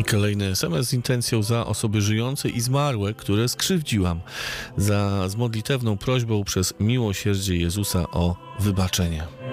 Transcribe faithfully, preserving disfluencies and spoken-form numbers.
I kolejny es em es z intencją za osoby żyjące i zmarłe, które skrzywdziłam, za z modlitewną prośbą przez miłosierdzie Jezusa o wybaczenie.